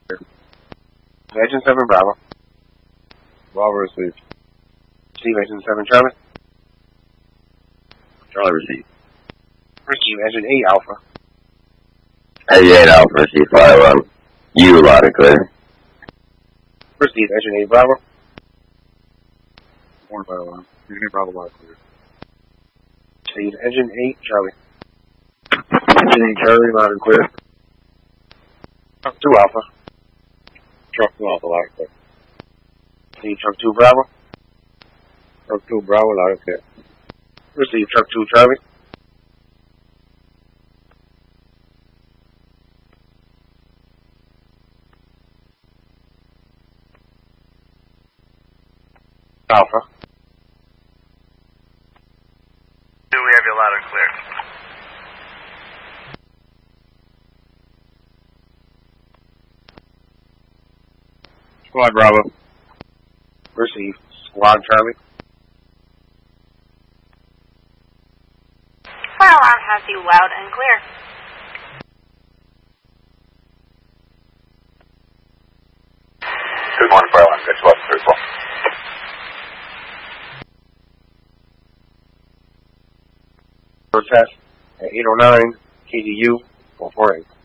Agent 7 Bravo. Bravo received. Receive Agent 7 Charlie. Charlie received. Receive Agent 8 Alpha. Agent 8 Alpha received fire on you loud and clear. Receive Agent 8 Bravo. 1 fire alarm. Agent 8 Bravo loud clear. Receive Agent 8 Charlie. Agent 8 Charlie loud and clear. Truck 2 Alpha. Truck 2 Alpha loud and clear. Receive Truck 2 Bravo. Truck 2 Bravo loud and clear. Receive Truck 2 Charlie. Alpha. Do we have you loud and clear? Squad Bravo. Receive Squad Charlie. Fire alarm has you loud and clear. Good morning, fire alarm. Good 12, 34. Protest at 809 KDU 448.